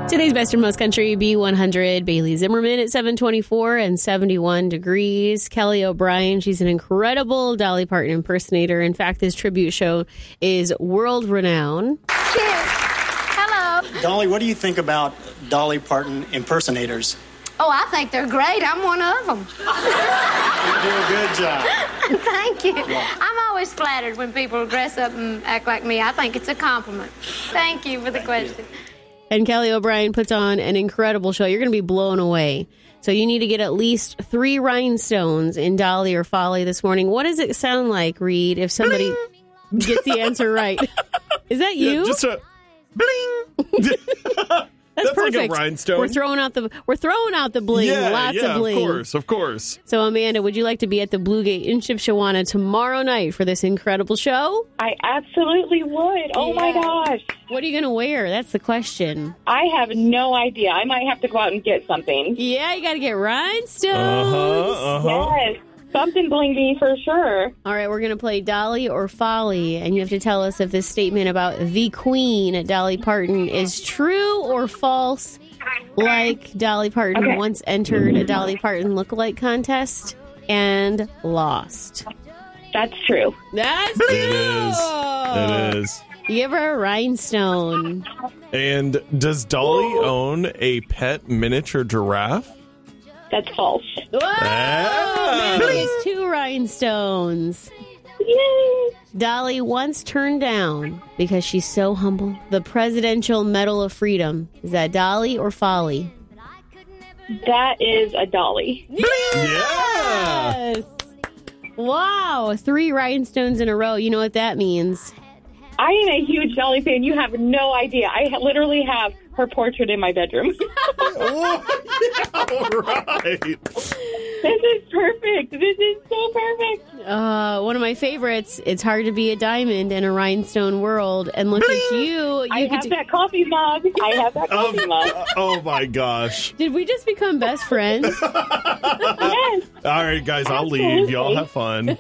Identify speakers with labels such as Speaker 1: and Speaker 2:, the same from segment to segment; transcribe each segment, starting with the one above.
Speaker 1: Today's Best and Most Country B100, Bailey Zimmerman at 724 and 71 degrees. Kelly O'Brien, she's an incredible Dolly Parton impersonator. In fact, this tribute show is world-renowned.
Speaker 2: Hello.
Speaker 3: Dolly, what do you think about Dolly Parton impersonators?
Speaker 2: Oh, I think they're great. I'm one of them.
Speaker 3: You do a good job.
Speaker 2: Thank you. I'm always flattered when people dress up and act like me. I think it's a compliment. Thank you for the question.
Speaker 1: And Kelly O'Brien puts on an incredible show. You're going to be blown away. So you need to get at least 3 rhinestones in Dolly or Folly this morning. What does it sound like, Reed, if somebody gets the answer right? Is that you?
Speaker 4: Yeah, just a bling. That's
Speaker 1: perfect.
Speaker 4: Like a rhinestone.
Speaker 1: We're throwing out the bling. Lots of bling.
Speaker 4: Of course.
Speaker 1: So, Amanda, would you like to be at the Blue Gate in Shipshewana tomorrow night for this incredible show?
Speaker 5: I absolutely would. Oh, my gosh.
Speaker 1: What are you going to wear? That's the question.
Speaker 5: I have no idea. I might have to go out and get something.
Speaker 1: Yeah, you got to get rhinestones.
Speaker 5: Yes. Something blingy for sure.
Speaker 1: All right, we're going to play Dolly or Folly, and you have to tell us if this statement about the Queen, Dolly Parton, is true or false, like Dolly Parton once entered a Dolly Parton lookalike contest and lost.
Speaker 5: That's true.
Speaker 1: That's true!
Speaker 4: It is.
Speaker 1: You give her a rhinestone.
Speaker 4: And does Dolly own a pet miniature giraffe?
Speaker 5: That's false.
Speaker 1: Whoa! Amanda gets 2 rhinestones.
Speaker 5: Yay!
Speaker 1: Dolly once turned down, because she's so humble, the Presidential Medal of Freedom. Is that Dolly or Folly?
Speaker 5: That is a Dolly.
Speaker 1: Yes! Wow, 3 rhinestones in a row. You know what that means.
Speaker 5: I am a huge Dolly fan. You have no idea. I literally have her portrait in my bedroom.
Speaker 4: All right.
Speaker 5: This is perfect. This is so perfect.
Speaker 1: One of my favorites. It's hard to be a diamond in a rhinestone world. And look at you.
Speaker 5: I have that coffee mug.
Speaker 4: Oh, my gosh.
Speaker 1: Did we just become best friends?
Speaker 5: Yes.
Speaker 4: All right, guys, I'll leave. Y'all have fun.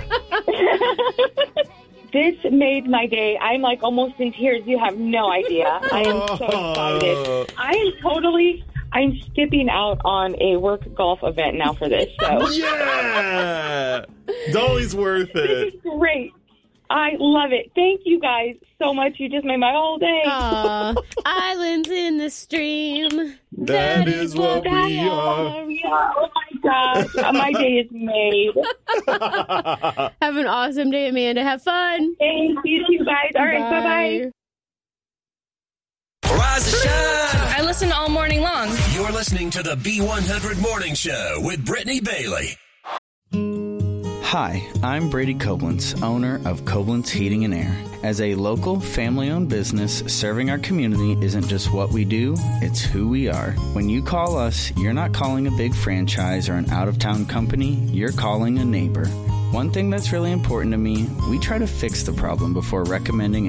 Speaker 5: This made my day. I'm like almost in tears. You have no idea. I am so excited. I'm skipping out on a work golf event now for this. So
Speaker 4: yeah, Dolly's worth it.
Speaker 5: This is great. I love it. Thank you guys so much. You just made my whole day.
Speaker 1: Islands in the stream.
Speaker 4: That is what we are.
Speaker 5: Yeah. Oh my gosh. My day is made.
Speaker 1: Have an awesome day, Amanda. Have fun.
Speaker 5: Thanks. You too, guys. All right. Bye-bye.
Speaker 6: Rise and shine.
Speaker 7: I listen all morning long.
Speaker 6: You're listening to the B100 Morning Show with Brittany Bailey.
Speaker 8: Hi, I'm Brady Koblenz, owner of Koblenz Heating and Air. As a local, family-owned business, serving our community isn't just what we do, it's who we are. When you call us, you're not calling a big franchise or an out-of-town company, you're calling a neighbor. One thing that's really important to me, we try to fix the problem before recommending